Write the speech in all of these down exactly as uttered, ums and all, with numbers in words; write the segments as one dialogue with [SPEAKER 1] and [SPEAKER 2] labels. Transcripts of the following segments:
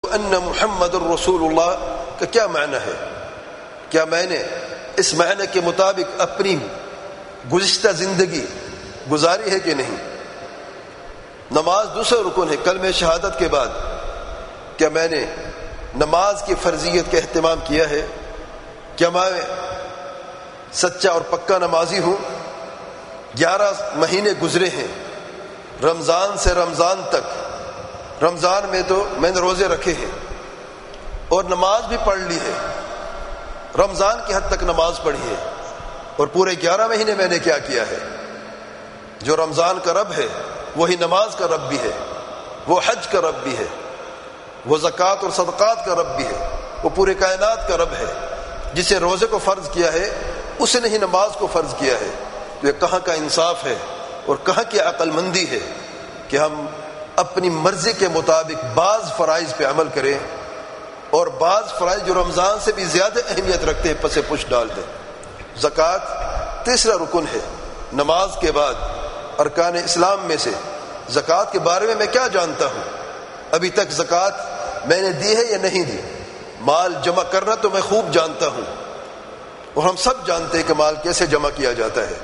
[SPEAKER 1] ان محمد الرسول اللہ کا کیا معنی ہے؟ کیا میں نے اس معنی کے مطابق اپنی گزشتہ زندگی گزاری ہے کہ نہیں؟ نماز دوسرا رکن ہے کلمہ شہادت کے بعد. کیا میں نے نماز کی فرضیت کا اہتمام کیا ہے؟ کیا میں سچا اور پکا نمازی ہوں؟ گیارہ مہینے گزرے ہیں رمضان سے رمضان تک. رمضان میں تو میں نے روزے رکھے ہیں اور نماز بھی پڑھ لی ہے. رمضان کی حد تک نماز پڑھی ہے اور پورے گیارہ مہینے میں نے کیا کیا ہے؟ جو رمضان کا رب ہے وہی نماز کا رب بھی ہے, وہ حج کا رب بھی ہے, وہ زکوٰۃ اور صدقات کا رب بھی ہے, وہ پورے کائنات کا رب ہے. جسے روزے کو فرض کیا ہے اس نے ہی نماز کو فرض کیا ہے. تو یہ کہاں کا انصاف ہے اور کہاں کی عقل مندی ہے کہ ہم اپنی مرضی کے مطابق بعض فرائض پہ عمل کریں اور بعض فرائض جو رمضان سے بھی زیادہ اہمیت رکھتے ہیں پس پش ڈال دیں. زکوٰۃ تیسرا رکن ہے نماز کے بعد ارکان اسلام میں سے. زکوٰۃ کے بارے میں میں کیا جانتا ہوں؟ ابھی تک زکوٰۃ میں نے دی ہے یا نہیں دی؟ مال جمع کرنا تو میں خوب جانتا ہوں اور ہم سب جانتے ہیں کہ مال کیسے جمع کیا جاتا ہے.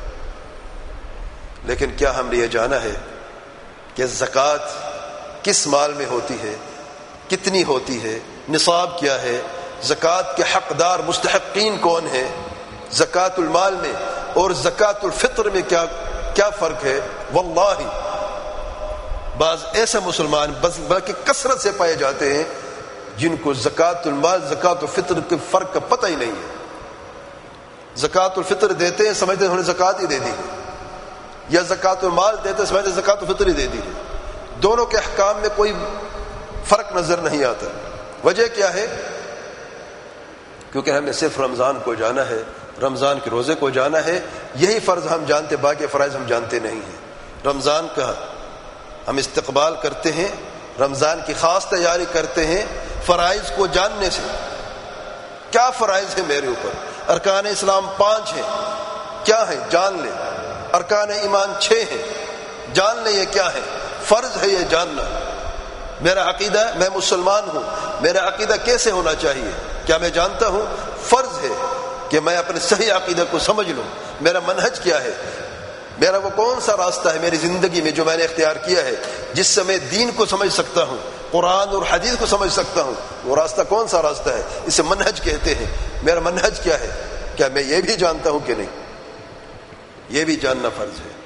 [SPEAKER 1] لیکن کیا ہم نے یہ جانا ہے کہ زکوٰۃ کس مال میں ہوتی ہے, کتنی ہوتی ہے, نصاب کیا ہے, زکوٰۃ کے حقدار مستحقین کون ہیں, زکوٰۃ المال میں اور زکوٰۃ الفطر میں کیا کیا فرق ہے؟ واللہ بعض ایسے مسلمان بس بلکہ کثرت سے پائے جاتے ہیں جن کو زکوٰۃ المال زکوٰۃ الفطر کے فرق کا پتہ ہی نہیں ہے. زکوٰۃ الفطر دیتے ہیں سمجھتے ہیں انہوں نے زکوٰۃ ہی دے دی ہے, یا زکوٰۃ المال دیتے ہیں سمجھتے ہیں زکوٰۃ الفطر ہی دے دی ہے. دونوں کے احکام میں کوئی فرق نظر نہیں آتا. وجہ کیا ہے؟ کیونکہ ہم نے صرف رمضان کو جانا ہے, رمضان کے روزے کو جانا ہے, یہی فرض ہم جانتے, باقی فرائض ہم جانتے نہیں ہیں. رمضان کا ہم استقبال کرتے ہیں, رمضان کی خاص تیاری کرتے ہیں فرائض کو جاننے سے. کیا فرائض ہے میرے اوپر؟ ارکان اسلام پانچ ہیں, کیا ہے جان لیں. ارکان ایمان چھ ہیں, جان لیں یہ کیا ہے. فرض ہے یہ جاننا. میرا عقیدہ, میں مسلمان ہوں, میرا عقیدہ کیسے ہونا چاہیے؟ کیا میں جانتا ہوں؟ فرض ہے کہ میں اپنے صحیح عقیدہ کو سمجھ لوں. میرا منہج کیا ہے, میرا وہ کون سا راستہ ہے میری زندگی میں جو میں نے اختیار کیا ہے جس سے میں دین کو سمجھ سکتا ہوں, قرآن اور حدیث کو سمجھ سکتا ہوں. وہ راستہ کون سا راستہ ہے؟ اسے منہج کہتے ہیں. میرا منہج کیا ہے؟ کیا میں یہ بھی جانتا ہوں کہ نہیں؟ یہ بھی جاننا فرض ہے.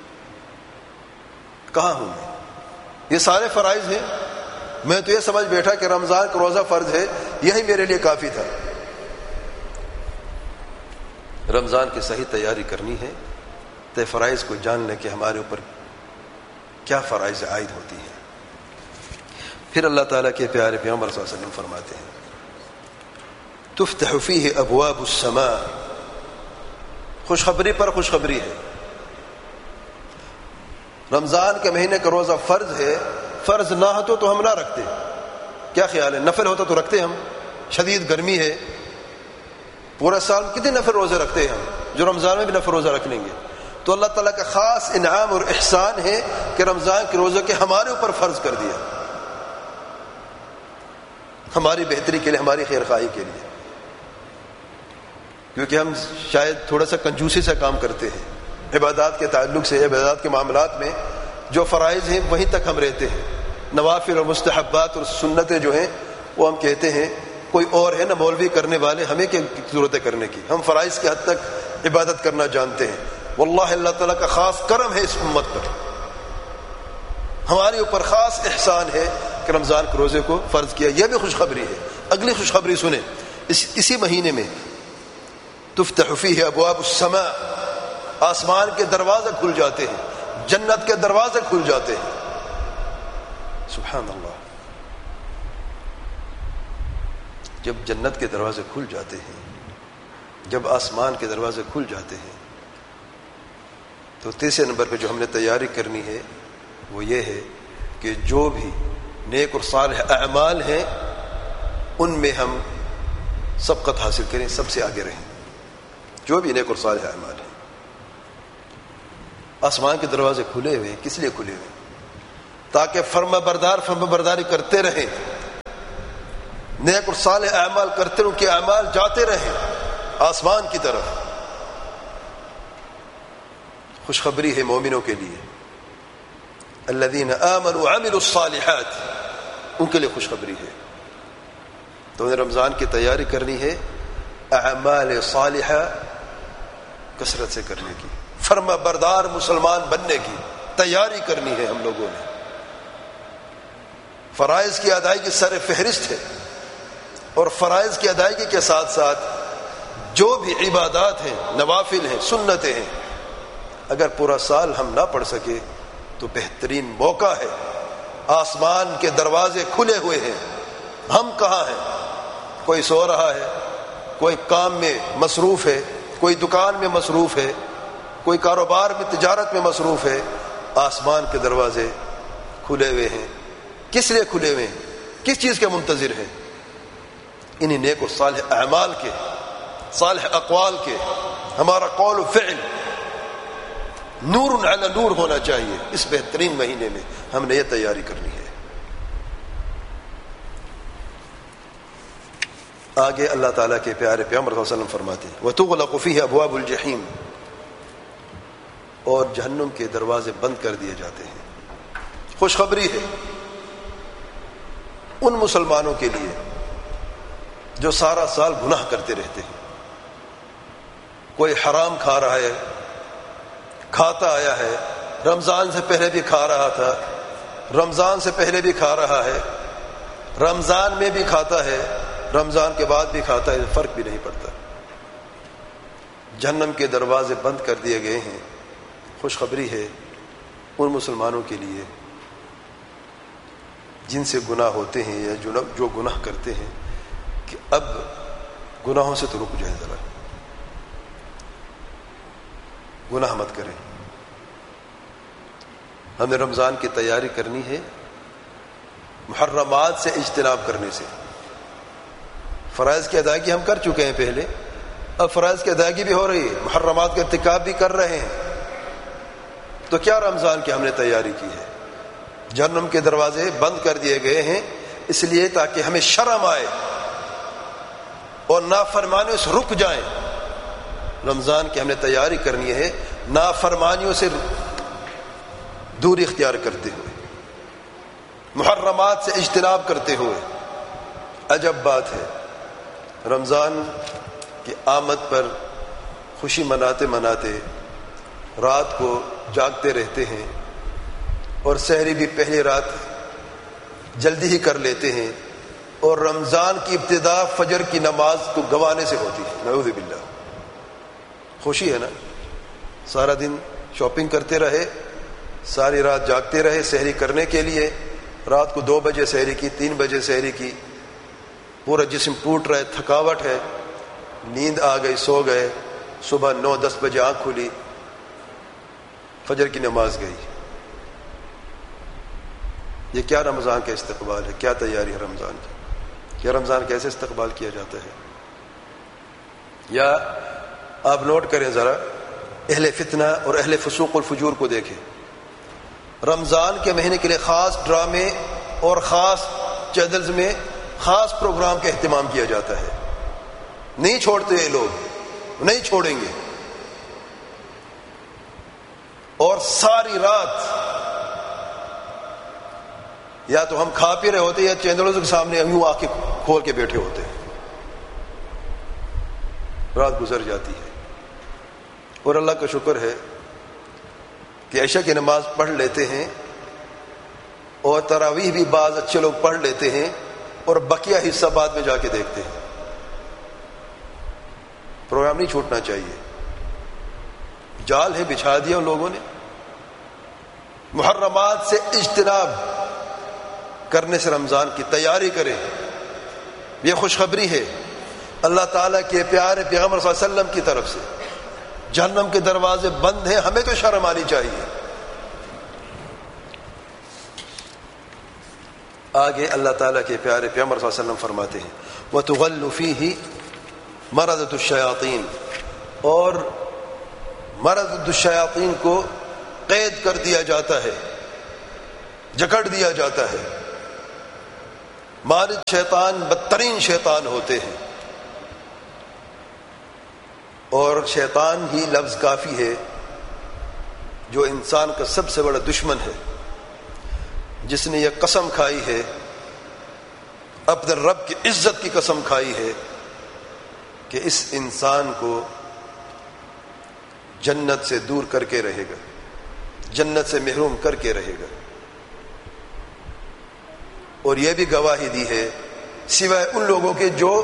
[SPEAKER 1] کہاں ہوں میں؟ یہ سارے فرائض ہیں. میں تو یہ سمجھ بیٹھا کہ رمضان کا روزہ فرض ہے, یہی میرے لیے کافی تھا. رمضان کی صحیح تیاری کرنی ہے تو فرائض کو جان لیں کہ ہمارے اوپر کیا فرائض عائد ہوتی ہیں. پھر اللہ تعالیٰ کے پیارے پیغمبر صلی اللہ علیہ وسلم فرماتے ہیں تفتح فیہ ابواب السماء. خوشخبری پر خوشخبری ہے. رمضان کے مہینے کا روزہ فرض ہے. فرض نہ ہو تو ہم نہ رکھتے. کیا خیال ہے؟ نفل ہوتا تو رکھتے ہم. شدید گرمی ہے, پورا سال کتنے نفل روزے رکھتے ہیں ہم, جو رمضان میں بھی نفل روزہ رکھ لیں گے. تو اللہ تعالیٰ کا خاص انعام اور احسان ہے کہ رمضان کے روزے کے ہمارے اوپر فرض کر دیا, ہماری بہتری کے لیے, ہماری خیر خواہی کے لیے. کیونکہ ہم شاید تھوڑا سا کنجوسی سے کام کرتے ہیں عبادات کے تعلق سے. عبادات کے معاملات میں جو فرائض ہیں وہیں تک ہم رہتے ہیں. نوافل اور مستحبات اور سنتیں جو ہیں وہ ہم کہتے ہیں کوئی اور ہے نا مولوی کرنے والے, ہمیں کیا ضرورت ہے کرنے کی. ہم فرائض کی حد تک عبادت کرنا جانتے ہیں. واللہ اللہ تعالیٰ کا خاص کرم ہے اس امت پر, ہمارے اوپر خاص احسان ہے کہ رمضان کے روزے کو فرض کیا. یہ بھی خوشخبری ہے. اگلی خوشخبری سنیں. اس اسی مہینے میں تفتح فیہ ابواب السماء, آسمان کے دروازے کھل جاتے ہیں, جنت کے دروازے کھل جاتے ہیں. سبحان اللہ. جب جنت کے دروازے کھل جاتے ہیں, جب آسمان کے دروازے کھل جاتے ہیں, تو تیسرے نمبر پہ جو ہم نے تیاری کرنی ہے وہ یہ ہے کہ جو بھی نیک اور صالح اعمال ہیں ان میں ہم سبقت حاصل کریں, سب سے آگے رہیں. جو بھی نیک اور صالح اعمال ہیں. آسمان کے دروازے کھلے ہوئے, کس لیے کھلے ہوئے؟ تاکہ فرما بردار فرما برداری کرتے رہیں, نیک اور صالح اعمال کرتے رہو کہ اعمال جاتے رہیں آسمان کی طرف. خوشخبری ہے مومنوں کے لیے، الذین آمنوا وعملوا الصالحات، ان کے لیے خوشخبری ہے. تو انہیں رمضان کی تیاری کرنی ہے اعمال صالحہ کثرت سے کرنے کی، فرما بردار مسلمان بننے کی تیاری کرنی ہے. ہم لوگوں نے فرائض کی ادائیگی سر فہرست ہے، اور فرائض کی ادائیگی کے ساتھ ساتھ جو بھی عبادات ہیں، نوافل ہیں، سنتیں ہیں، اگر پورا سال ہم نہ پڑھ سکے تو بہترین موقع ہے. آسمان کے دروازے کھلے ہوئے ہیں، ہم کہاں ہیں؟ کوئی سو رہا ہے، کوئی کام میں مصروف ہے، کوئی دکان میں مصروف ہے، کوئی کاروبار میں تجارت میں مصروف ہے. آسمان کے دروازے کھلے ہوئے ہیں. کس لیے کھلے ہوئے ہیں؟ کس چیز کے منتظر ہیں؟ انہی نیک و صالح اعمال کے، صالح اقوال کے. ہمارا قول و فعل نور علی نور ہونا چاہیے. اس بہترین مہینے میں ہم نے یہ تیاری کرنی ہے. آگے اللہ تعالیٰ کے پیارے پیغمبر صلی اللہ علیہ وسلم فرماتے ہیں وَتُغْلَقُ فِيهِ أَبْوَابُ الْجَحِيمِ، اور جہنم کے دروازے بند کر دیے جاتے ہیں. خوشخبری ہے ان مسلمانوں کے لیے جو سارا سال گناہ کرتے رہتے ہیں. کوئی حرام کھا رہا ہے، کھاتا آیا ہے، رمضان سے پہلے بھی کھا رہا تھا، رمضان سے پہلے بھی کھا رہا ہے، رمضان میں بھی کھاتا ہے، رمضان کے بعد بھی کھاتا ہے، فرق بھی نہیں پڑتا. جہنم کے دروازے بند کر دیے گئے ہیں. خوشخبری ہے ان مسلمانوں کے لیے جن سے گناہ ہوتے ہیں یا جو گناہ کرتے ہیں کہ اب گناہوں سے تو رک جائیں، ذرا گناہ مت کریں. ہمیں رمضان کی تیاری کرنی ہے محرمات سے اجتناب کرنے سے. فرائض کی ادائیگی ہم کر چکے ہیں پہلے، اب فرائض کی ادائیگی بھی ہو رہی ہے، محرمات کا ارتکاب بھی کر رہے ہیں. تو کیا رمضان کی ہم نے تیاری کی ہے؟ جہنم کے دروازے بند کر دیے گئے ہیں اس لیے تاکہ ہمیں شرم آئے اور نافرمانیوں سے رک جائیں. رمضان کی ہم نے تیاری کرنی ہے نافرمانیوں سے دوری اختیار کرتے ہوئے، محرمات سے اجتناب کرتے ہوئے. عجب بات ہے، رمضان کی آمد پر خوشی مناتے مناتے رات کو جاگتے رہتے ہیں اور سحری بھی پہلی رات جلدی ہی کر لیتے ہیں، اور رمضان کی ابتدا فجر کی نماز کو گوانے سے ہوتی ہے. نعوذ باللہ. خوشی ہے نا، سارا دن شاپنگ کرتے رہے، ساری رات جاگتے رہے سحری کرنے کے لیے، رات کو دو بجے سحری کی، تین بجے سحری کی، پورا جسم ٹوٹ رہا ہے، تھکاوٹ ہے، نیند آ گئی، سو گئے، صبح نو دس بجے آنکھ کھلی، فجر کی نماز گئی. یہ کیا رمضان کا استقبال ہے؟ کیا تیاری ہے رمضان کی؟ کیا رمضان کیسے استقبال کیا جاتا ہے؟ یا آپ نوٹ کریں ذرا، اہل فتنہ اور اہل فسوق الفجور کو دیکھیں. رمضان کے مہینے کے لیے خاص ڈرامے اور خاص چینلز میں خاص پروگرام کا اہتمام کیا جاتا ہے. نہیں چھوڑتے یہ لوگ، نہیں چھوڑیں گے. اور ساری رات یا تو ہم کھا پی رہے ہوتے یا چینلوں کے سامنے یوں آ کے کھول کے بیٹھے ہوتے. رات گزر جاتی ہے. اور اللہ کا شکر ہے کہ عشاء کی نماز پڑھ لیتے ہیں، اور تراویح بھی بعض اچھے لوگ پڑھ لیتے ہیں، اور بقیہ حصہ بعد میں جا کے دیکھتے ہیں. پروگرام نہیں چھوٹنا چاہیے. جال ہے بچھا دیا ان لوگوں نے. محرمات سے اجتناب کرنے سے رمضان کی تیاری کریں. یہ خوشخبری ہے اللہ تعالیٰ کے پیارے پیغمبر صلی اللہ علیہ وسلم کی طرف سے. جہنم کے دروازے بند ہیں، ہمیں تو شرم آنی چاہیے. آگے اللہ تعالیٰ کے پیارے پیغمبر صلی اللہ علیہ وسلم فرماتے ہیں وَتُغَلُّ فِيهِ مَرَضَةُ الشَّيَاطِينِ، اور مرض الشیاطین کو قید کر دیا جاتا ہے، جکڑ دیا جاتا ہے. مارد شیطان بدترین شیطان ہوتے ہیں، اور شیطان ہی لفظ کافی ہے جو انسان کا سب سے بڑا دشمن ہے، جس نے یہ قسم کھائی ہے، اپنے رب کی عزت کی قسم کھائی ہے کہ اس انسان کو جنت سے دور کر کے رہے گا، جنت سے محروم کر کے رہے گا۔ اور یہ بھی گواہی دی ہے سوائے ان لوگوں کے جو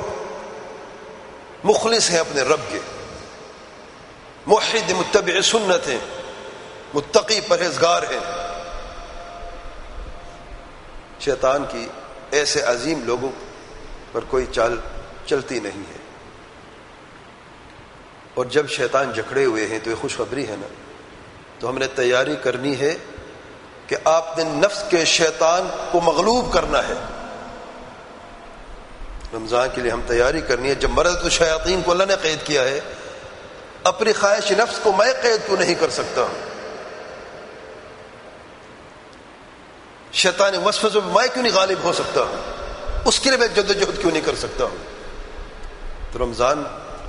[SPEAKER 1] مخلص ہیں اپنے رب کے، موحد متبع سنت ہیں، متقی پرہیزگار ہیں۔ شیطان کی ایسے عظیم لوگوں پر کوئی چال چلتی نہیں ہے، اور جب شیطان جکڑے ہوئے ہیں تو یہ خوشخبری ہے نا، تو ہم نے تیاری کرنی ہے کہ آپ نے نفس کے شیطان کو مغلوب کرنا ہے۔ رمضان کے لیے ہم تیاری کرنی ہے۔ جب مرض الشیاطین کو اللہ نے قید کیا ہے، اپنی خواہش نفس کو میں قید کیوں نہیں کر سکتا ہوں؟ شیطان وسوسوں میں کیوں نہیں غالب ہو سکتا ہوں؟ اس کے لیے میں جدوجہد کیوں نہیں کر سکتا ہوں؟ تو رمضان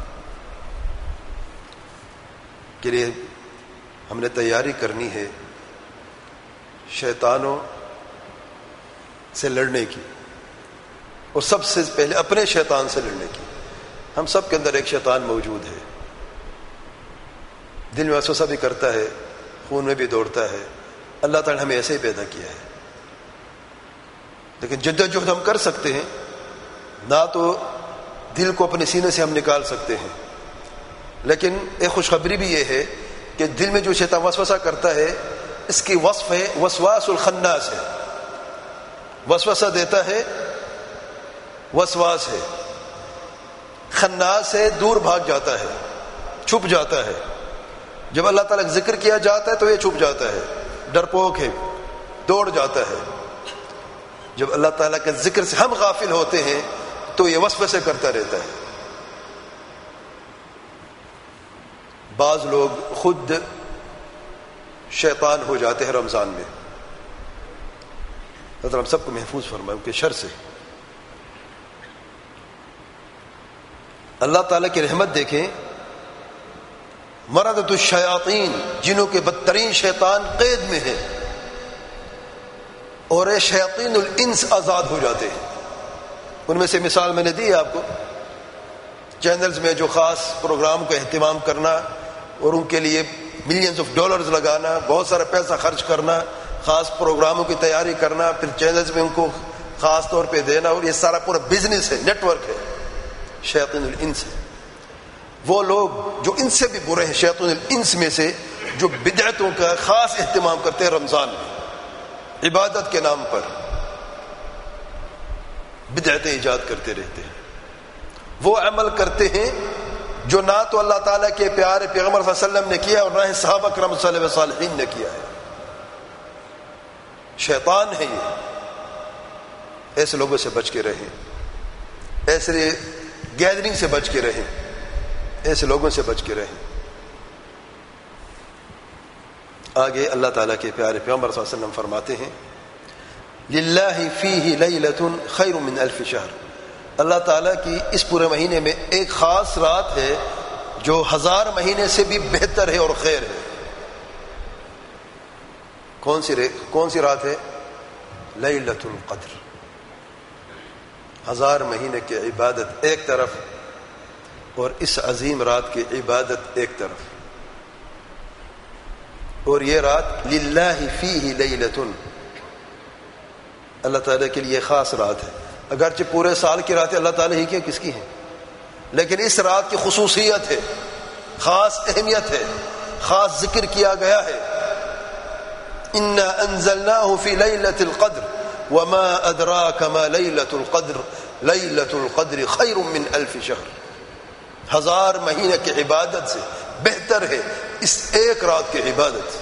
[SPEAKER 1] کے لیے ہم نے تیاری کرنی ہے شیطانوں سے لڑنے کی، اور سب سے پہلے اپنے شیطان سے لڑنے کی۔ ہم سب کے اندر ایک شیطان موجود ہے، دل میں وسوسہ بھی کرتا ہے، خون میں بھی دوڑتا ہے۔ اللہ تعالی نے ہمیں ایسے ہی پیدا کیا ہے، لیکن جدوجہد ہم کر سکتے ہیں۔ نہ تو دل کو اپنے سینے سے ہم نکال سکتے ہیں، لیکن ایک خوشخبری بھی یہ ہے کہ دل میں جو شیطان وسوسہ کرتا ہے، اس کی وصف ہے وسواس الخناس ہے، وسوسہ دیتا ہے، وسواس ہے، خناس ہے، دور بھاگ جاتا ہے، چھپ جاتا ہے۔ جب اللہ تعالیٰ کا ذکر کیا جاتا ہے تو یہ چھپ جاتا ہے، ڈرپوک ہے، دوڑ جاتا ہے۔ جب اللہ تعالیٰ کے ذکر سے ہم غافل ہوتے ہیں تو یہ وسوسے کرتا رہتا ہے۔ بعض لوگ خود شیطان ہو جاتے ہیں رمضان میں۔ حضرت ہم سب کو محفوظ فرمائے ان کے شر سے۔ اللہ تعالیٰ کی رحمت دیکھیں، مردۃ الشیاطین، جنوں کے بدترین شیطان قید میں ہیں، اور اے شیاطین الانس آزاد ہو جاتے ہیں۔ ان میں سے مثال میں نے دی ہے آپ کو، چینلز میں جو خاص پروگرام کا اہتمام کرنا اور ان کے لیے ملینز آف ڈالرز لگانا، بہت سارا پیسہ خرچ کرنا، خاص پروگراموں کی تیاری کرنا، پھر چینلز میں ان کو خاص طور پہ دینا، اور یہ سارا پورا بزنس ہے، نیٹ ورک ہے، شیاطین الانس ہے۔ وہ لوگ جو ان سے بھی برے ہیں، شیاطین الانس میں سے، جو بدعتوں کا خاص اہتمام کرتے ہیں رمضان میں، عبادت کے نام پر بدعتیں ایجاد کرتے رہتے ہیں۔ وہ عمل کرتے ہیں جو نہ تو اللہ تعالیٰ کے پیارے پیغمبر صلی اللہ علیہ وسلم نے کیا اور نہ ہی صحابہ کرام صلی اللہ علیہ وسلم نے کیا ہے۔ شیطان ہے یہ۔ ایسے لوگوں سے بچ کے رہیں، ایسے گیدرنگ سے بچ کے رہیں، ایسے لوگوں سے بچ کے رہیں۔ آگے اللہ تعالیٰ کے پیارے پیغمبر صلی اللہ علیہ وسلم فرماتے ہیں، للہ فیہ لیلۃ خیر من الف شہر، اللہ تعالیٰ کی اس پورے مہینے میں ایک خاص رات ہے جو ہزار مہینے سے بھی بہتر ہے اور خیر ہے۔ کون سی کون سی رات ہے؟ لیلۃ القدر۔ ہزار مہینے کی عبادت ایک طرف اور اس عظیم رات کی عبادت ایک طرف، اور یہ رات للہ فیہ لیلۃ، اللہ تعالیٰ کے لیے خاص رات ہے۔ اگرچہ پورے سال کی راتیں اللہ تعالیٰ ہی کی کس کی ہیں، لیکن اس رات کی خصوصیت ہے، خاص اہمیت ہے، خاص ذکر کیا گیا ہے۔ انا انزلناہ فی لیلۃ القدر وما ادراک ما لیلۃ القدر لیلۃ القدر خیر من الف شہر۔ ہزار مہینے کی عبادت سے بہتر ہے اس ایک رات کی عبادت۔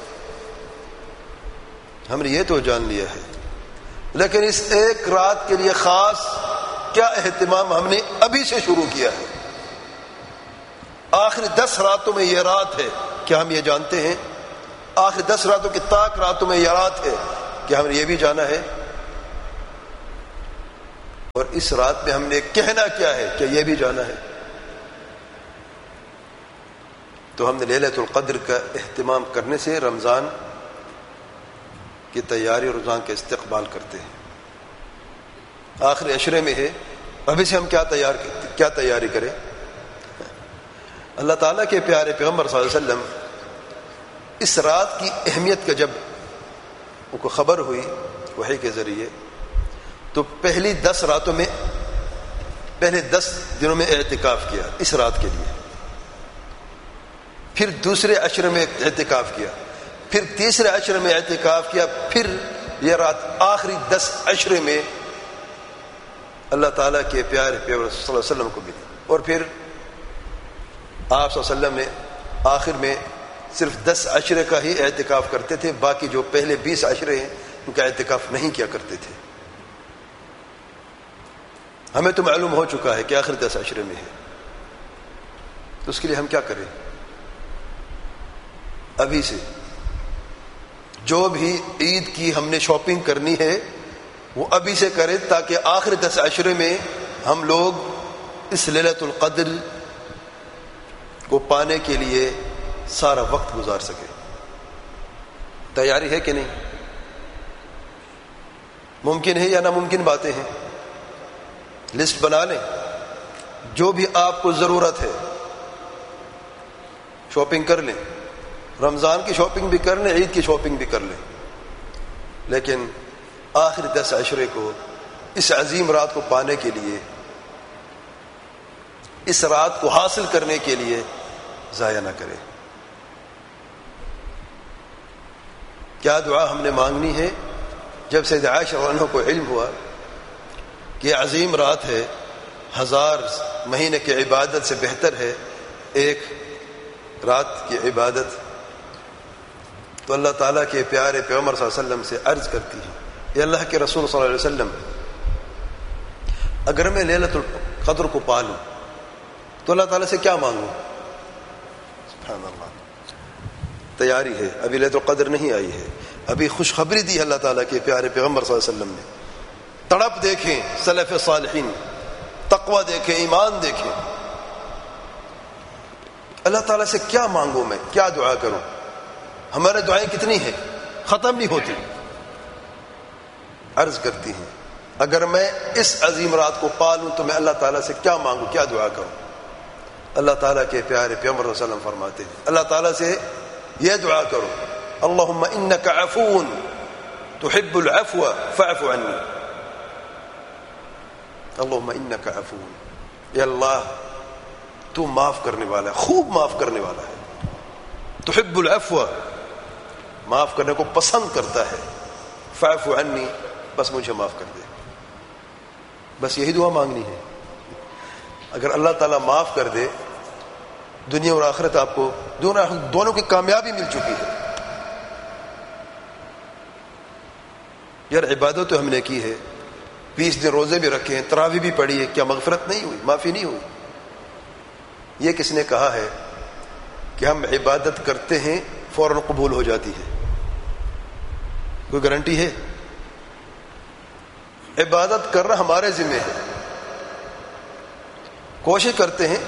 [SPEAKER 1] ہم نے یہ تو جان لیا ہے، لیکن اس ایک رات کے لیے خاص کیا اہتمام ہم نے ابھی سے شروع کیا ہے۔ آخری دس راتوں میں یہ رات ہے، کیا ہم یہ جانتے ہیں؟ آخری دس راتوں کی طاق راتوں میں یہ رات ہے، کیا ہم نے یہ بھی جانا ہے؟ اور اس رات میں ہم نے کہنا کیا ہے کہ یہ بھی جانا ہے. تو ہم نے لیلۃ القدر کا اہتمام کرنے سے رمضان کی تیاری اور رمضان کا استقبال کرتے ہیں. آخری عشرے میں ہے، ابھی سے ہم کیا تیار کیا تیاری کریں. اللہ تعالیٰ کے پیارے پیغمبر صلی اللہ علیہ وسلم اس رات کی اہمیت کا جب ان کو خبر ہوئی وحی کے ذریعے، تو پہلی دس راتوں میں پہلے دس دنوں میں اعتکاف کیا اس رات کے لیے، پھر دوسرے عشرے میں اعتکاف کیا، پھر تیسرے عشرے میں اعتکاف کیا، پھر یہ رات آخری دس عشرے میں اللہ تعالیٰ کے پیارے پیغمبر صلی اللہ علیہ وسلم کو ملی. اور پھر آپ صلی اللہ علیہ وسلم نے آخر میں صرف دس عشرے کا ہی اعتکاف کرتے تھے، باقی جو پہلے بیس عشرے ہیں ان کا اعتکاف نہیں کیا کرتے تھے. ہمیں تو معلوم ہو چکا ہے کہ آخر دس عشرے میں ہے، تو اس کے لیے ہم کیا کریں؟ ابھی سے جو بھی عید کی ہم نے شاپنگ کرنی ہے وہ ابھی سے کریں، تاکہ آخر دس عشرے میں ہم لوگ اس لیلۃ القدر کو پانے کے لیے سارا وقت گزار سکے. تیاری ہے کہ نہیں؟ ممکن ہے یا ناممکن باتیں ہیں؟ لسٹ بنا لیں، جو بھی آپ کو ضرورت ہے شاپنگ کر لیں. رمضان کی شاپنگ بھی کر لیں، عید کی شاپنگ بھی کر لیں، لیکن آخر دس عشرے کو اس عظیم رات کو پانے کے لیے، اس رات کو حاصل کرنے کے لیے ضائع نہ کرے. کیا دعا ہم نے مانگنی ہے؟ جب سید عائشہ رضی اللہ عنہا کو علم ہوا کہ یہ عظیم رات ہے، ہزار مہینے کی عبادت سے بہتر ہے ایک رات کی عبادت، تو اللہ تعالیٰ کے پیارے پیغمبر صلی اللہ علیہ وسلم سے عرض کرتی ہے، یا اللہ کے رسول صلی اللہ علیہ وسلم، اگر میں لیلۃ القدر کو پا لوں تو اللہ تعالیٰ سے کیا مانگوں؟ سبحان اللہ. تیاری ہے، ابھی لیلۃ القدر نہیں آئی ہے، ابھی خوشخبری دی اللہ تعالیٰ کے پیارے پیغمبر صلی اللہ علیہ وسلم نے. تڑپ دیکھیں سلف صالحین، تقوی دیکھیں، ایمان دیکھیں. اللہ تعالیٰ سے کیا مانگوں میں، کیا دعا کروں؟ ہمارے دعائیں کتنی ہیں، ختم نہیں ہوتی. عرض کرتی ہیں اگر میں اس عظیم رات کو پا لوں تو میں اللہ تعالیٰ سے کیا مانگوں، کیا دعا کروں؟ اللہ تعالیٰ کے پیارے پیغمبر صلی اللہ علیہ وسلم فرماتے ہیں اللہ تعالیٰ سے یہ دعا کرو، اللہم انک عفو تحب العفو فاعف عنی. اللہم انک عفو، یا اللہ تو معاف کرنے والا ہے، خوب معاف کرنے والا ہے. تحب العفو، معاف کرنے کو پسند کرتا ہے. فاعف عنی، بس مجھے معاف کر دے. بس یہی دعا مانگنی ہے. اگر اللہ تعالیٰ معاف کر دے، دنیا اور آخرت آپ کو دونوں دونوں کی کامیابی مل چکی ہے. یار عبادت تو ہم نے کی ہے، بیس دن روزے بھی رکھے ہیں، تراویح بھی پڑھی ہے، کیا مغفرت نہیں ہوئی، معافی نہیں ہوئی؟ یہ کس نے کہا ہے کہ ہم عبادت کرتے ہیں فوراً قبول ہو جاتی ہے؟ کوئی گارنٹی ہے؟ عبادت کرنا ہمارے ذمہ ہے، کوشش کرتے ہیں،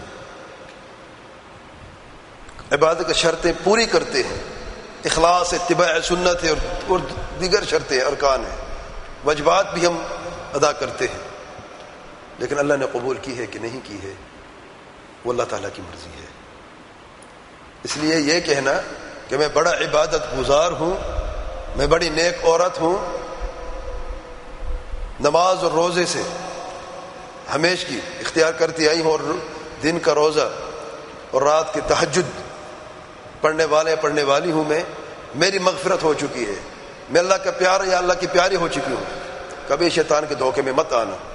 [SPEAKER 1] عبادت کی شرطیں پوری کرتے ہیں، اخلاص، اتباع سنت ہے اور دیگر شرطیں ارکان ہیں، واجبات بھی ہم ادا کرتے ہیں، لیکن اللہ نے قبول کی ہے کہ نہیں کی ہے وہ اللہ تعالیٰ کی مرضی ہے. اس لیے یہ کہنا کہ میں بڑا عبادت گزار ہوں، میں بڑی نیک عورت ہوں، نماز اور روزے سے ہمیشہ کی اختیار کرتی آئی ہوں، اور دن کا روزہ اور رات کے تہجد پڑھنے والے پڑھنے والی ہوں، میں میری مغفرت ہو چکی ہے، میں اللہ کا پیارا یا اللہ کی پیاری ہو چکی ہوں. کبھی شیطان کے دھوکے میں مت آنا.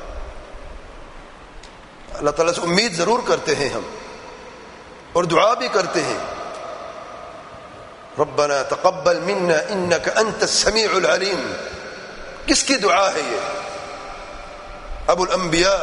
[SPEAKER 1] اللہ تعالیٰ سے امید ضرور کرتے ہیں ہم، اور دعا بھی کرتے ہیں، ربنا تقبل منا انک انت السمیع العلیم. کس کی دعا ہے یہ؟ ابو الانبیاء،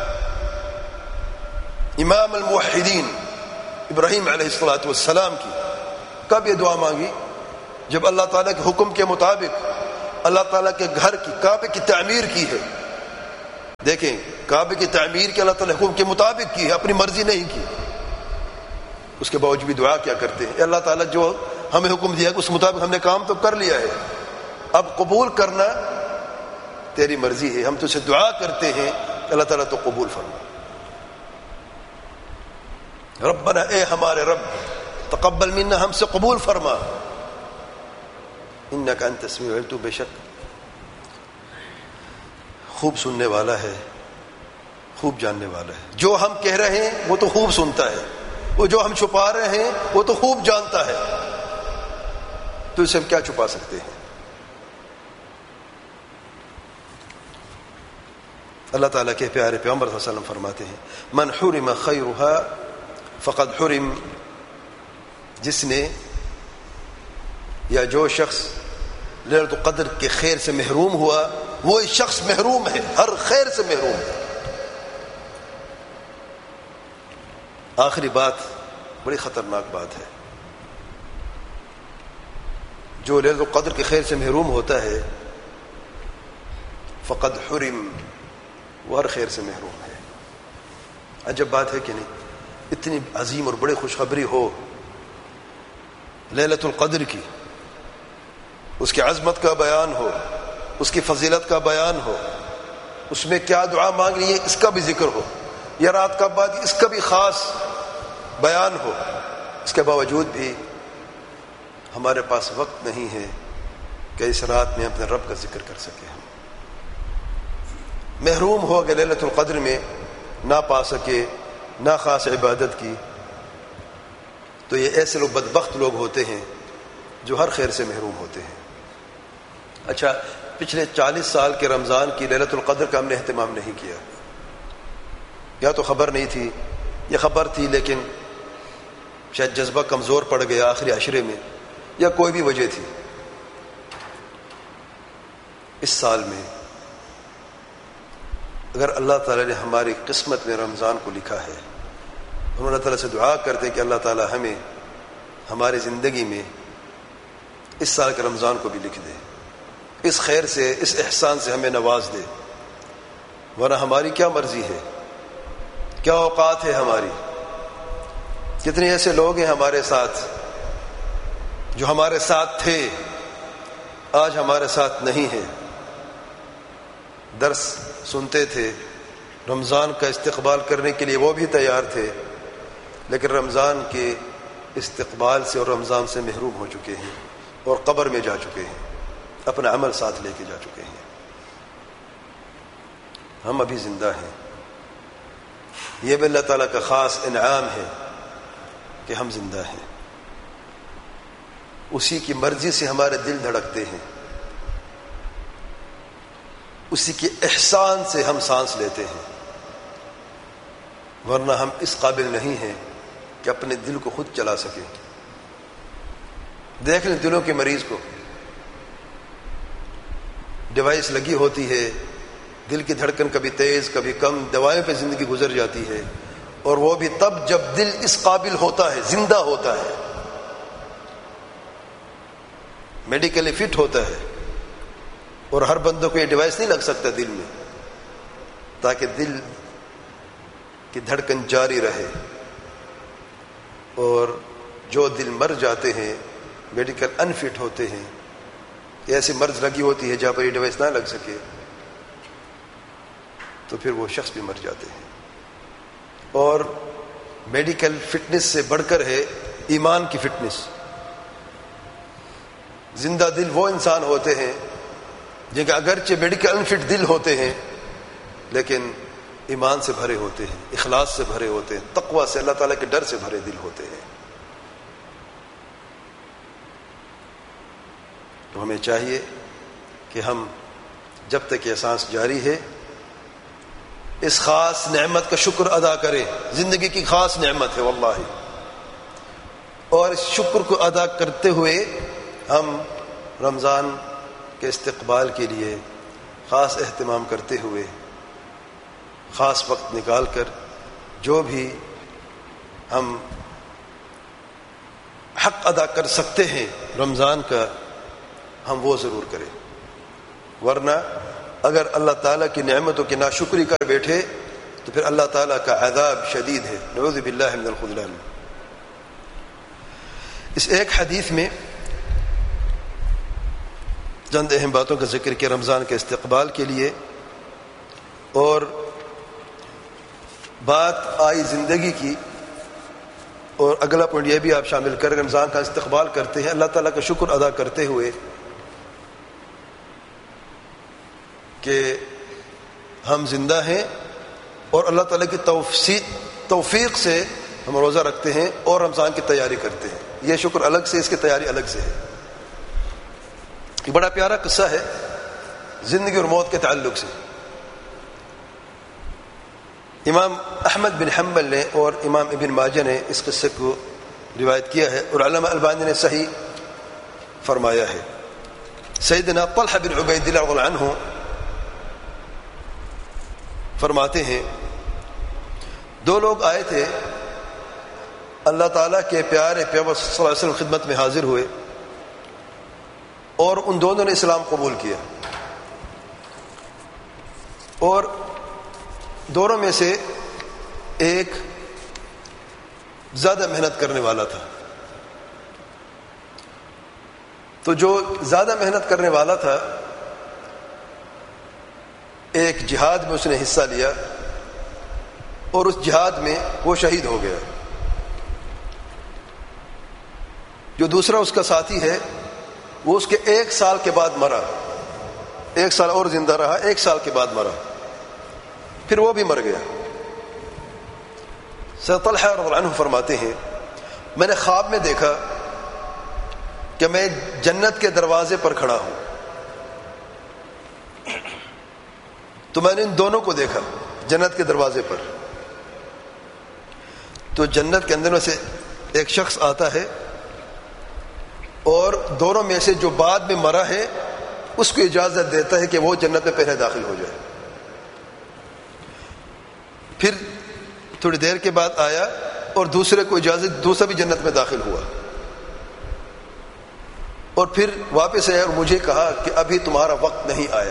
[SPEAKER 1] امام الموحدین ابراہیم علیہ الصلوۃ والسلام کی. کب یہ دعا مانگی؟ جب اللہ تعالیٰ کے حکم کے مطابق اللہ تعالیٰ کے گھر کی کعبے کی تعمیر کی ہے. دیکھیں کعبے کی تعمیر کے اللہ تعالیٰ حکم کے مطابق کی ہے، اپنی مرضی نہیں کی، اس کے باوجود بھی دعا کیا کرتے ہیں، اللہ تعالیٰ جو ہمیں حکم دیا کہ اس مطابق ہم نے کام تو کر لیا ہے، اب قبول کرنا تیری مرضی ہے، ہم تو سے دعا کرتے ہیں اللہ تعالیٰ تو قبول فرما۔ ربنا، اے ہمارے رب، تقبل منا، ہم سے قبول فرما، انک انت السمیع العلیم، تو بے شک خوب سننے والا ہے، خوب جاننے والا ہے، جو ہم کہہ رہے ہیں وہ تو خوب سنتا ہے، وہ جو ہم چھپا رہے ہیں وہ تو خوب جانتا ہے، تو اسے ہم کیا چھپا سکتے ہیں۔ اللہ تعالیٰ کے پیارے پیغمبر صلی اللہ علیہ وسلم فرماتے ہیں من حرم خیرها فقد حرم، جس نے یا جو شخص لیلۃ القدر کے خیر سے محروم ہوا وہ شخص محروم ہے، ہر خیر سے محروم ہے۔ آخری بات بڑی خطرناک بات ہے، جو لیلۃ القدر کے خیر سے محروم ہوتا ہے فقد حرم، وہ ہر خیر سے محروم ہے۔ عجب بات ہے کہ نہیں، اتنی عظیم اور بڑی خوشخبری ہو لیلۃ القدر کی، اس کی عظمت کا بیان ہو، اس کی فضیلت کا بیان ہو، اس میں کیا دعا مانگنی ہے اس کا بھی ذکر ہو، یا رات کا بعد اس کا بھی خاص بیان ہو، اس کے باوجود بھی ہمارے پاس وقت نہیں ہے کہ اس رات میں اپنے رب کا ذکر کر سکیں۔ ہم محروم ہو گئے لیلۃ القدر میں، نہ پا سکے، نہ خاص عبادت کی، تو یہ ایسے لوگ بدبخت لوگ ہوتے ہیں جو ہر خیر سے محروم ہوتے ہیں۔ اچھا، پچھلے چالیس سال کے رمضان کی لیلۃ القدر کا ہم نے اہتمام نہیں کیا، یا تو خبر نہیں تھی، یا خبر تھی لیکن شاید جذبہ کمزور پڑ گیا آخری عشرے میں، یا کوئی بھی وجہ تھی۔ اس سال میں اگر اللہ تعالیٰ نے ہماری قسمت میں رمضان کو لکھا ہے، ہم اللہ تعالیٰ سے دعا کرتے ہیں کہ اللہ تعالیٰ ہمیں ہماری زندگی میں اس سال کے رمضان کو بھی لکھ دے، اس خیر سے، اس احسان سے ہمیں نواز دے، ورنہ ہماری کیا مرضی ہے، کیا اوقات ہے ہماری۔ کتنے ایسے لوگ ہیں ہمارے ساتھ جو ہمارے ساتھ تھے، آج ہمارے ساتھ نہیں ہیں، درس سنتے تھے، رمضان کا استقبال کرنے کے لیے وہ بھی تیار تھے، لیکن رمضان کے استقبال سے اور رمضان سے محروم ہو چکے ہیں اور قبر میں جا چکے ہیں، اپنا عمل ساتھ لے کے جا چکے ہیں۔ ہم ابھی زندہ ہیں، یہ بھی اللہ تعالیٰ کا خاص انعام ہے کہ ہم زندہ ہیں، اسی کی مرضی سے ہمارے دل دھڑکتے ہیں، اسی کے احسان سے ہم سانس لیتے ہیں، ورنہ ہم اس قابل نہیں ہیں کہ اپنے دل کو خود چلا سکیں۔ دیکھ لیں دلوں کے مریض کو، ڈیوائس لگی ہوتی ہے، دل کی دھڑکن کبھی تیز کبھی کم، دوائیں پہ زندگی گزر جاتی ہے، اور وہ بھی تب جب دل اس قابل ہوتا ہے، زندہ ہوتا ہے، میڈیکلی فٹ ہوتا ہے۔ اور ہر بندوں کو یہ ڈیوائس نہیں لگ سکتا دل میں، تاکہ دل کی دھڑکن جاری رہے۔ اور جو دل مر جاتے ہیں، میڈیکل انفٹ ہوتے ہیں، ایسی مرض لگی ہوتی ہے جہاں پر یہ ڈیوائس نہ لگ سکے، تو پھر وہ شخص بھی مر جاتے ہیں۔ اور میڈیکل فٹنس سے بڑھ کر ہے ایمان کی فٹنس۔ زندہ دل وہ انسان ہوتے ہیں جن کے اگرچہ میڈیکل انفٹ دل ہوتے ہیں لیکن ایمان سے بھرے ہوتے ہیں، اخلاص سے بھرے ہوتے ہیں، تقوی سے، اللہ تعالیٰ کے ڈر سے بھرے دل ہوتے ہیں۔ تو ہمیں چاہیے کہ ہم جب تک یہ سانس جاری ہے اس خاص نعمت کا شکر ادا کریں، زندگی کی خاص نعمت ہے واللہ، اور اس شکر کو ادا کرتے ہوئے ہم رمضان کے استقبال کے لیے خاص اہتمام کرتے ہوئے خاص وقت نکال کر جو بھی ہم حق ادا کر سکتے ہیں رمضان کا، ہم وہ ضرور کریں، ورنہ اگر اللہ تعالیٰ کی نعمتوں کی ناشکری کر بیٹھے تو پھر اللہ تعالیٰ کا عذاب شدید ہے، نعوذ باللہ من الخذلان۔ اس ایک حدیث میں چند اہم باتوں کا ذکر کیا رمضان کے استقبال کے لیے، اور بات آئی زندگی کی، اور اگلا پوائنٹ یہ بھی آپ شامل کر رمضان کا استقبال کرتے ہیں اللہ تعالیٰ کا شکر ادا کرتے ہوئے کہ ہم زندہ ہیں اور اللہ تعالیٰ کی توفیق توفیق سے ہم روزہ رکھتے ہیں اور رمضان کی تیاری کرتے ہیں۔ یہ شکر الگ سے، اس کی تیاری الگ سے ہے۔ یہ بڑا پیارا قصہ ہے زندگی اور موت کے تعلق سے۔ امام احمد بن حنبل نے اور امام ابن ماجہ نے اس قصے کو روایت کیا ہے، اور علامہ البانی نے صحیح فرمایا ہے۔ سیدنا طلحہ بن عبید اللہ رضی اللہ عنہ فرماتے ہیں دو لوگ آئے تھے، اللہ تعالیٰ کے پیارے پیغمبر صلی اللہ علیہ وسلم خدمت میں حاضر ہوئے، اور ان دونوں نے اسلام قبول کیا، اور دونوں میں سے ایک زیادہ محنت کرنے والا تھا۔ تو جو زیادہ محنت کرنے والا تھا ایک جہاد میں اس نے حصہ لیا، اور اس جہاد میں وہ شہید ہو گیا۔ جو دوسرا اس کا ساتھی ہے وہ اس کے ایک سال کے بعد مرا، ایک سال اور زندہ رہا، ایک سال کے بعد مرا، پھر وہ بھی مر گیا۔ سیدنا طلحہ رضی اللہ عنہ فرماتے ہیں میں نے خواب میں دیکھا کہ میں جنت کے دروازے پر کھڑا ہوں، تو میں نے ان دونوں کو دیکھا جنت کے دروازے پر۔ تو جنت کے اندر میں سے ایک شخص آتا ہے اور دونوں میں سے جو بعد میں مرا ہے اس کو اجازت دیتا ہے کہ وہ جنت میں پہلے داخل ہو جائے۔ پھر تھوڑی دیر کے بعد آیا اور دوسرے کو اجازت، دوسرا بھی جنت میں داخل ہوا، اور پھر واپس آیا اور مجھے کہا کہ ابھی تمہارا وقت نہیں آیا۔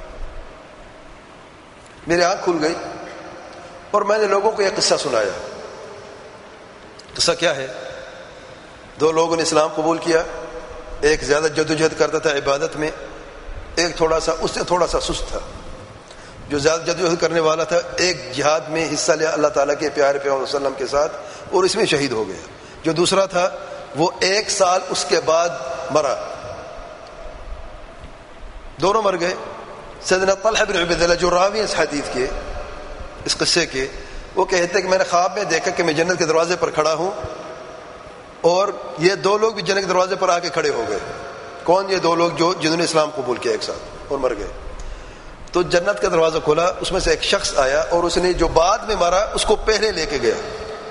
[SPEAKER 1] میری آنکھ کھل گئی اور میں نے لوگوں کو یہ قصہ سنایا۔ قصہ کیا ہے؟ دو لوگوں نے اسلام قبول کیا، ایک زیادہ جدوجہد کرتا تھا عبادت میں، ایک تھوڑا سا اس سے تھوڑا سا سست تھا۔ جو زیادہ جدوجہد کرنے والا تھا ایک جہاد میں حصہ لیا اللہ تعالیٰ کے پیارے پیغمبر صلی اللہ علیہ وسلم کے ساتھ، اور اس میں شہید ہو گیا۔ جو دوسرا تھا وہ ایک سال اس کے بعد مرا، دونوں مر گئے۔ سیدنا طلحہ بن عبید اللہ جو راوی اس حدیث کے، اس قصے کے، وہ کہتے ہیں کہ میں نے خواب میں دیکھا کہ میں جنت کے دروازے پر کھڑا ہوں، اور یہ دو لوگ بھی جنت کے دروازے پر آ کے کھڑے ہو گئے۔ کون؟ یہ دو لوگ جو جنہوں نے اسلام قبول کیا ایک ساتھ اور مر گئے۔ تو جنت کا دروازہ کھلا، اس میں سے ایک شخص آیا اور اس نے جو بعد میں مرا اس کو پہلے لے کے گیا،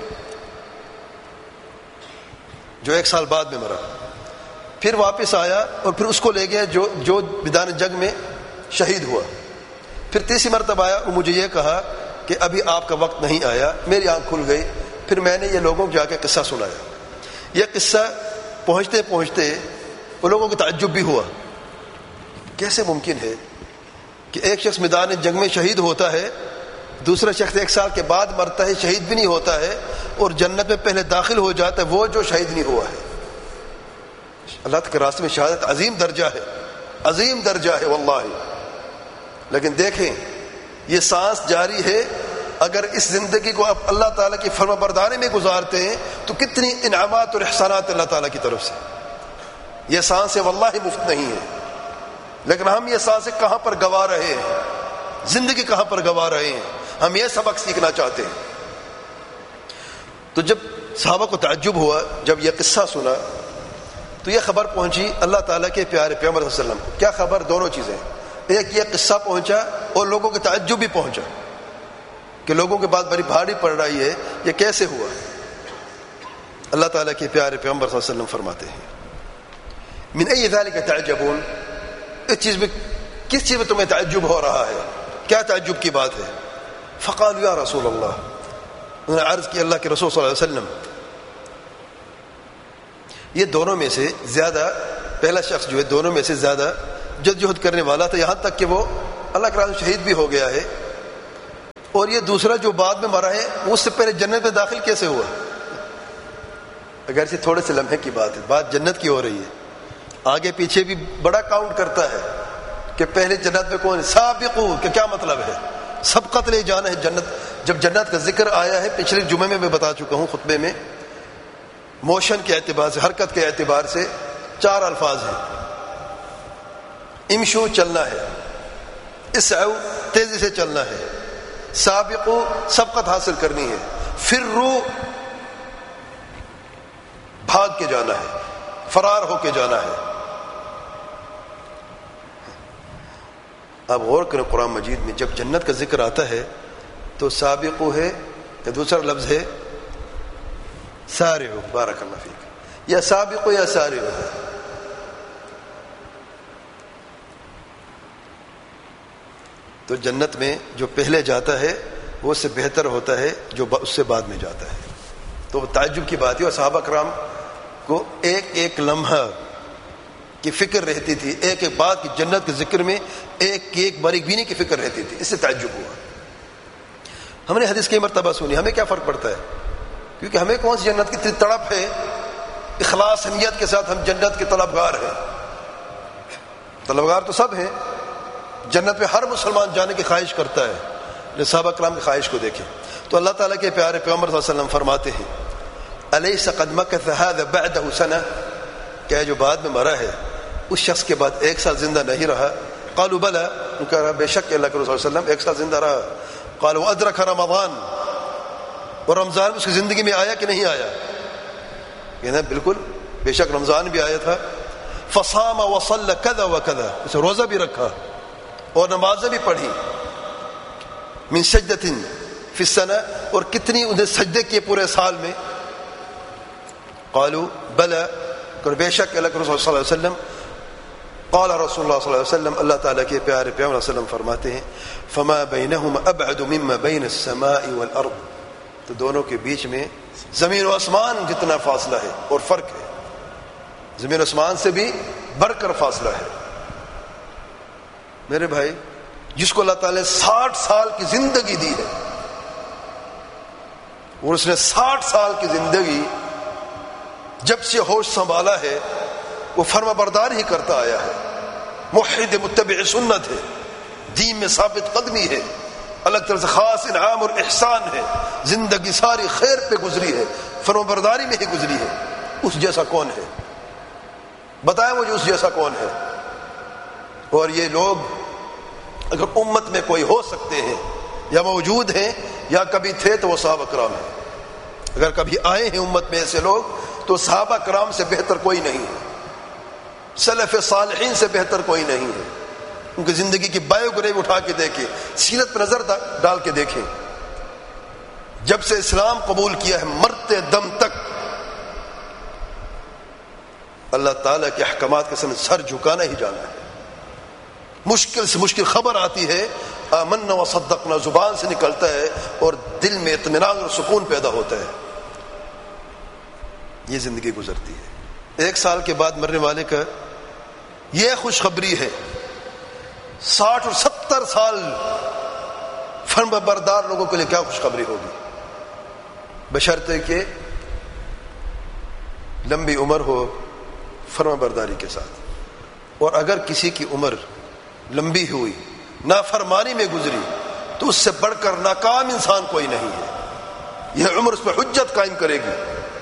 [SPEAKER 1] جو ایک سال بعد میں مرا۔ پھر واپس آیا اور پھر اس کو لے گیا جو جو میدان جنگ میں شہید ہوا۔ پھر تیسری مرتبہ آیا اور مجھے یہ کہا کہ ابھی آپ کا وقت نہیں آیا۔ میری آنکھ کھل گئی، پھر میں نے یہ لوگوں کو جا کے قصہ سنایا۔ یہ قصہ پہنچتے پہنچتے وہ لوگوں کو تعجب بھی ہوا، کیسے ممکن ہے کہ ایک شخص میدان جنگ میں شہید ہوتا ہے، دوسرا شخص ایک سال کے بعد مرتا ہے، شہید بھی نہیں ہوتا ہے، اور جنت میں پہلے داخل ہو جاتا ہے وہ جو شہید نہیں ہوا ہے۔ اللہ کے راستے میں شہادت عظیم درجہ ہے، عظیم درجہ ہے واللہ۔ لیکن دیکھیں یہ سانس جاری ہے، اگر اس زندگی کو آپ اللہ تعالیٰ کی فرما برداری میں گزارتے ہیں تو کتنی انعامات اور احسانات اللہ تعالیٰ کی طرف سے۔ یہ سانسیں واللہ مفت نہیں ہے، لیکن ہم یہ سانسیں کہاں پر گوا رہے ہیں، زندگی کہاں پر گوا رہے ہیں۔ ہم یہ سبق سیکھنا چاہتے ہیں۔ تو جب صحابہ کو تعجب ہوا، جب یہ قصہ سنا تو یہ خبر پہنچی اللہ تعالیٰ کے پیارے پیغمبر صلی اللہ علیہ وسلم کو۔ کیا خبر؟ دونوں چیزیں، ایک یہ قصہ پہنچا اور لوگوں کے تعجب بھی پہنچا کہ لوگوں کے بعد بڑی بھاری پڑ رہی ہے، یہ کیسے ہوا؟ اللہ تعالیٰ کے پیارے پیغمبر صلی اللہ علیہ وسلم فرماتے ہیں من ای ذالک تعجبون، اس چیز میں کس چیز میں تمہیں تعجب ہو رہا ہے؟ کیا تعجب کی بات ہے؟ فقالوا یا رسول اللہ، انہوں نے عرض کی اللہ کے رسول صلی اللہ علیہ وسلم، یہ دونوں میں سے زیادہ، پہلا شخص جو ہے دونوں میں سے زیادہ جدوجہد کرنے والا تھا، یہاں تک کہ وہ اللہ کے راہ شہید بھی ہو گیا ہے، اور یہ دوسرا جو بعد میں مرا ہے اس سے پہلے جنت میں داخل کیسے ہوا؟ اگرچہ تھوڑے سے لمحے کی بات ہے، بات جنت کی ہو رہی ہے، آگے پیچھے بھی بڑا کاؤنٹ کرتا ہے کہ پہلے جنت میں کون ہے۔ سابقو کہ کیا مطلب ہے؟ سبقت لے جانا ہے جنت۔ جب جنت کا ذکر آیا ہے پچھلے جمعے میں میں بتا چکا ہوں خطبے میں، موشن کے اعتبار سے، حرکت کے اعتبار سے چار الفاظ ہیں۔ امشو چلنا ہے، اسعو تیزی سے چلنا ہے، سابقو سبقت حاصل کرنی ہے، فرو بھاگ کے جانا ہے، فرار ہو کے جانا ہے۔ آپ غور کریں قرآن مجید میں جب جنت کا ذکر آتا ہے تو سابقو ہے یا دوسرا لفظ ہے سارعو، بارک اللہ فیک، یا سابقو یا سارعو ہے۔ تو جنت میں جو پہلے جاتا ہے وہ اس سے بہتر ہوتا ہے جو اس سے بعد میں جاتا ہے۔ تو تعجب کی بات ہے، اور صحابہ کرام کو ایک ایک لمحہ کی فکر رہتی تھی، ایک ایک بات کی جنت کے ذکر میں ایک ایک باریک بینی کی فکر رہتی تھی، اس سے تعجب ہوا۔ ہم نے حدیث کئی مرتبہ سنی، ہمیں کیا فرق پڑتا ہے؟ کیونکہ ہمیں کون سی جنت کی تڑپ ہے، اخلاص نیت کے ساتھ ہم جنت کے طلبگار ہیں۔ طلبگار تو سب ہیں، جنت میں ہر مسلمان جانے کی خواہش کرتا ہے، صحابہ کرام کی خواہش کو دیکھیں تو اللہ تعالیٰ کے پیارے پیغمبر صلی اللہ علیہ وسلم فرماتے ہیں الیس قد مکث هذا بعده سنہ، کیا جو بعد میں مرا ہے اس شخص کے بعد ایک سال زندہ نہیں رہا؟ قالوا بلا، ان کا بے شک کہ اللہ کے رسول صلی اللہ علیہ وسلم ایک سال زندہ رہا۔ قالوا ادرک رمضان، اور رمضان اس کی زندگی میں آیا کہ نہیں آیا؟ کہنا بالکل بے شک رمضان بھی آیا تھا۔ فصام وصلى كذا وكذا، اسے روزہ بھی رکھا اور نمازیں بھی پڑھی۔ من سجدۃ فی السنہ، اور کتنی انہیں سجدے کیے پورے سال میں؟ قالوا بلا، اور بے شک اللہ کے رسول صلی اللہ علیہ وسلم۔ قال رسول اللہ صلی اللہ علیہ وسلم، اللہ تعالیٰ کے پیارے پیغمبر صلی اللہ علیہ وسلم فرماتے ہیں فما بینہما ابعد مما بین السماء والارض، تو دونوں کے بیچ میں زمین و آسمان جتنا فاصلہ ہے اور فرق ہے، زمین و آسمان سے بھی بڑھ کر فاصلہ ہے۔ میرے بھائی، جس کو اللہ تعالیٰ نے ساٹھ سال کی زندگی دی ہے اور اس نے ساٹھ سال کی زندگی جب سے ہوش سنبھالا ہے وہ فرما بردار ہی کرتا آیا ہے، موحد متبع سنت ہے، دین میں ثابت قدمی ہے، الگ طرح سے خاص انعام اور احسان ہے، زندگی ساری خیر پہ گزری ہے، فرما برداری میں ہی گزری ہے۔ اس جیسا کون ہے؟ بتائیں مجھے اس جیسا کون ہے؟ اور یہ لوگ اگر امت میں کوئی ہو سکتے ہیں یا موجود ہیں یا کبھی تھے تو وہ صحابہ کرام ہیں۔ اگر کبھی آئے ہیں امت میں ایسے لوگ تو صحابہ کرام سے بہتر کوئی نہیں ہے، سلف صالحین سے بہتر کوئی نہیں ہے۔ ان کی زندگی کی بایوگرافی اٹھا کے دیکھیں، سیرت پر نظر ڈال کے دیکھیں، جب سے اسلام قبول کیا ہے مرتے دم تک اللہ تعالیٰ کے احکامات کے سامنے سر جھکانا ہی جانا ہے۔ مشکل سے مشکل خبر آتی ہے آمنا و صدقنا زبان سے نکلتا ہے اور دل میں اطمینان اور سکون پیدا ہوتا ہے۔ یہ زندگی گزرتی ہے۔ ایک سال کے بعد مرنے والے کا یہ خوشخبری ہے، ساٹھ اور ستر سال فرما بردار لوگوں کے لیے کیا خوشخبری ہوگی، بشرطے کہ لمبی عمر ہو فرما برداری کے ساتھ۔ اور اگر کسی کی عمر لمبی ہوئی نافرمانی میں گزری تو اس سے بڑھ کر ناکام انسان کوئی نہیں ہے، یہ عمر اس پہ حجت قائم کرے گی۔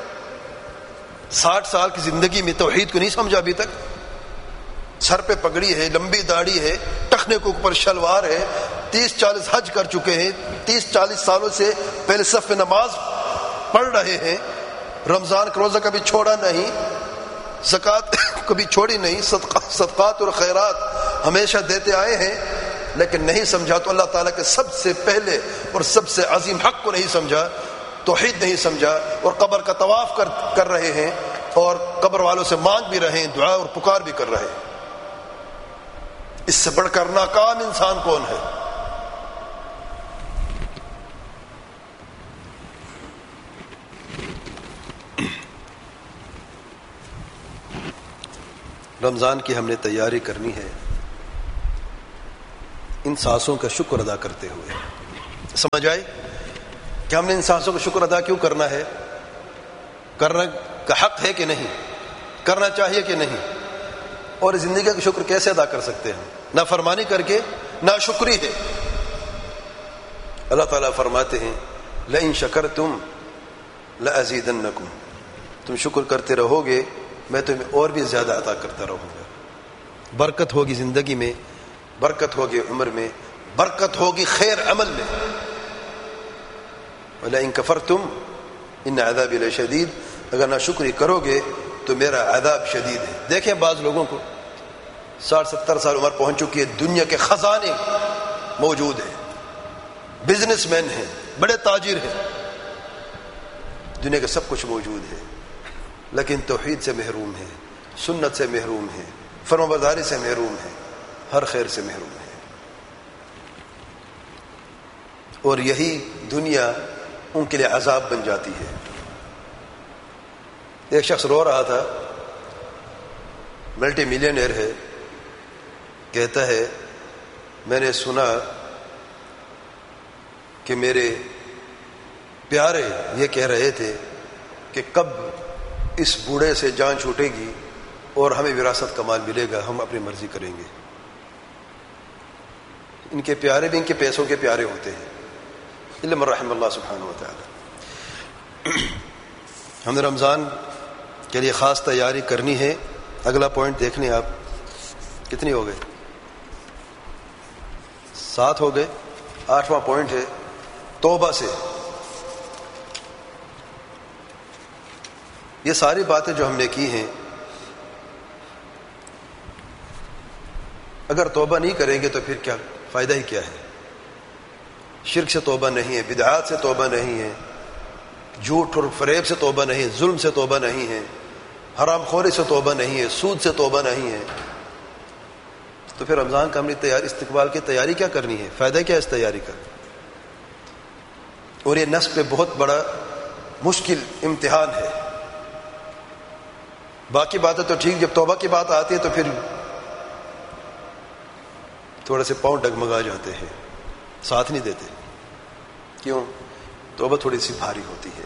[SPEAKER 1] ساٹھ سال کی زندگی میں توحید کو نہیں سمجھا ابھی تک، سر پہ پگڑی ہے، لمبی داڑھی ہے، ٹخنے کے اوپر شلوار ہے، تیس چالیس حج کر چکے ہیں، تیس چالیس سالوں سے پہلے صف میں نماز پڑھ رہے ہیں، رمضان کا روزہ کبھی چھوڑا نہیں، زکوٰۃ کبھی چھوڑی نہیں، صدقات اور خیرات ہمیشہ دیتے آئے ہیں، لیکن نہیں سمجھا تو اللہ تعالیٰ کے سب سے پہلے اور سب سے عظیم حق کو نہیں سمجھا، توحید نہیں سمجھا، اور قبر کا طواف کر کر رہے ہیں اور قبر والوں سے مانگ بھی رہے ہیں، دعا اور پکار بھی کر رہے ہیں۔ اس سے بڑھ کر ناکام انسان کون ہے؟ رمضان کی ہم نے تیاری کرنی ہے، ان سانسوں کا شکر ادا کرتے ہوئے. سمجھ آئے کہ ہم نے ان سانسوں کا شکر ادا کیوں کرنا ہے؟ کرنا کا حق ہے کہ نہیں؟ کرنا چاہیے کہ نہیں؟ اور زندگی کا شکر کیسے ادا کر سکتے ہیں؟ نہ فرمانی کر کے، نہ شکری ہے. اللہ تعالیٰ فرماتے ہیں لئن شکرتم لأزیدنکم، تم شکر کرتے رہو گے میں تمہیں اور بھی زیادہ عطا کرتا رہوں گا. برکت ہوگی زندگی میں، برکت ہوگی عمر میں، برکت ہوگی خیر عمل میں. وَلَئِن كَفَرْتُمْ إِنَّ عَذَابِي لَشَدِيدٌ، اگر نہ شکری کرو گے تو میرا عذاب شدید ہے. دیکھیں بعض لوگوں کو ساٹھ ستر سال عمر پہنچ چکی ہے، دنیا کے خزانے موجود ہیں، بزنس مین ہیں، بڑے تاجر ہیں، دنیا کا سب کچھ موجود ہے، لیکن توحید سے محروم ہے، سنت سے محروم ہے، فرمانبرداری سے محروم ہے، ہر خیر سے محروم ہے. اور یہی دنیا ان کے لیے عذاب بن جاتی ہے. ایک شخص رو رہا تھا، ملٹی ملینئر ہے، کہتا ہے میں نے سنا کہ میرے پیارے یہ کہہ رہے تھے کہ کب اس بوڑھے سے جان چھوٹے گی اور ہمیں وراثت کا مال ملے گا، ہم اپنی مرضی کریں گے. ان کے پیارے بھی ان کے پیسوں کے پیارے ہوتے ہیں، الا من رحم اللہ سبحانہ و تعالی. ہم نے رمضان کے لیے خاص تیاری کرنی ہے. اگلا پوائنٹ دیکھ لیں آپ، کتنی ہو گئے؟ سات ہو گئے. آٹھواں پوائنٹ ہے توبہ سے. یہ ساری باتیں جو ہم نے کی ہیں، اگر توبہ نہیں کریں گے تو پھر کیا فائدہ ہی کیا ہے؟ شرک سے توبہ نہیں ہے، بدعات سے توبہ نہیں ہے، جھوٹ اور فریب سے توبہ نہیں ہے، ظلم سے توبہ نہیں ہے، حرام خوری سے توبہ نہیں ہے، سود سے توبہ نہیں ہے، تو پھر رمضان کا ہم نے تیاری استقبال کی تیاری کیا کرنی ہے؟ فائدہ کیا اس تیاری کا؟ اور یہ نفس پہ بہت بڑا مشکل امتحان ہے. باقی باتیں تو ٹھیک، جب توبہ کی بات آتی ہے تو پھر تھوڑے سے پاؤں ڈگمگا جاتے ہیں، ساتھ نہیں دیتے. کیوں؟ توبہ تھوڑی سی بھاری ہوتی ہے.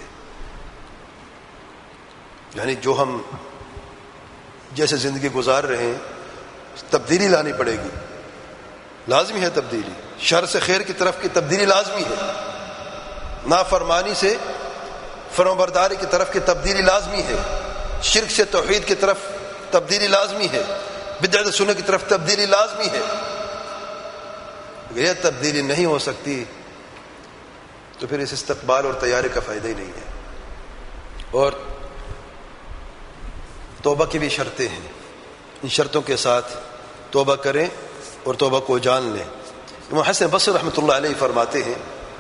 [SPEAKER 1] یعنی جو ہم جیسے زندگی گزار رہے ہیں تبدیلی لانی پڑے گی، لازمی ہے تبدیلی. شر سے خیر کی طرف کی تبدیلی لازمی ہے، نافرمانی سے فرمانبرداری کی طرف کی تبدیلی لازمی ہے، شرک سے توحید کی طرف تبدیلی لازمی ہے، بدعت سنت کی طرف تبدیلی لازمی ہے. اگر یہ تبدیلی نہیں ہو سکتی تو پھر اس استقبال اور تیاری کا فائدہ ہی نہیں ہے. اور توبہ کی بھی شرطیں ہیں، ان شرطوں کے ساتھ توبہ کریں اور توبہ کو جان لیں. امام حسن بصری رحمۃ اللہ علیہ فرماتے ہیں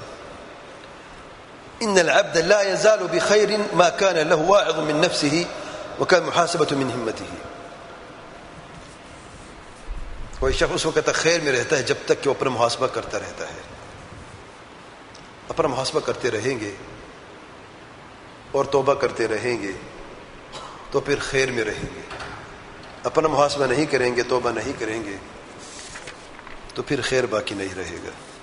[SPEAKER 1] ان العبد لا يزال بخير ما كان له واعظ من نفسه وكان محاسبة من همته. کوئی شخص اس وقت تک خیر میں رہتا ہے جب تک کہ وہ اپنا محاسبہ کرتا رہتا ہے. اپنا محاسبہ کرتے رہیں گے اور توبہ کرتے رہیں گے تو پھر خیر میں رہیں گے. اپنا محاسبہ نہیں کریں گے، توبہ نہیں کریں گے تو پھر خیر باقی نہیں رہے گا.